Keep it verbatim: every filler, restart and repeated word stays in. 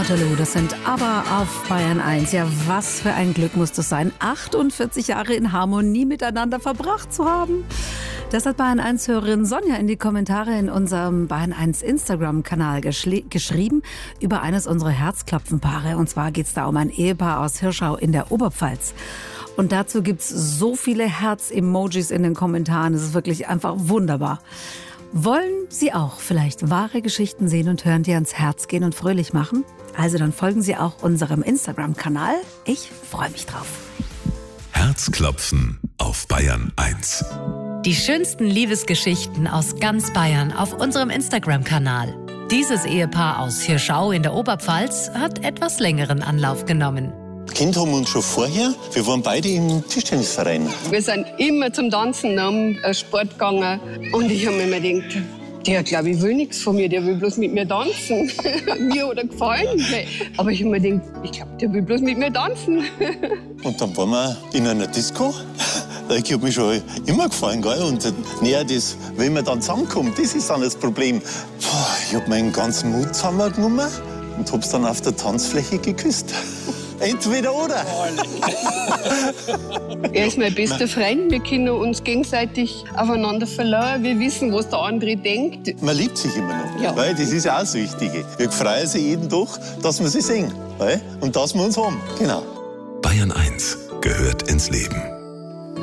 Waterloo, das sind aber auf Bayern eins. Ja, was für ein Glück muss das sein, achtundvierzig Jahre in Harmonie miteinander verbracht zu haben. Das hat Bayern eins-Hörerin Sonja in die Kommentare in unserem Bayern eins Instagram-Kanal geschrieben über eines unserer Herzklopfenpaare. Und zwar geht es da um ein Ehepaar aus Hirschau in der Oberpfalz. Und dazu gibt es so viele Herz-Emojis in den Kommentaren. Es ist wirklich einfach wunderbar. Wollen Sie auch vielleicht wahre Geschichten sehen und hören, die ans Herz gehen und fröhlich machen? Also dann folgen Sie auch unserem Instagram-Kanal. Ich freue mich drauf. Herzklopfen auf Bayern eins. Die schönsten Liebesgeschichten aus ganz Bayern auf unserem Instagram-Kanal. Dieses Ehepaar aus Hirschau in der Oberpfalz hat etwas längeren Anlauf genommen. Kind haben wir uns schon vorher. Wir waren beide im Tischtennisverein. Wir sind immer zum Tanzen am Sport gegangen. Und ich habe mir immer gedacht, der, glaube ich, will nichts von mir, der will bloß mit mir tanzen. Mir oder gefallen. Aber ich habe mir gedacht, ich glaube, der will bloß mit mir tanzen. Und dann waren wir in einer Disco. Ich habe mich schon immer gefallen, gell? Und näher das, wenn man dann zusammenkommt, das ist dann das Problem. Puh, ich habe meinen ganzen Mut zusammengenommen und habe es dann auf der Tanzfläche geküsst. Entweder oder. Er ist mein bester Freund. Wir können uns gegenseitig aufeinander verlassen. Wir wissen, was der andere denkt. Man liebt sich immer noch. Ja. Weil das ist ja auch das Wichtige. Wir freuen uns jeden Tag, dass wir sie sehen. Weil? Und dass wir uns haben. Genau. Bayern eins gehört ins Leben.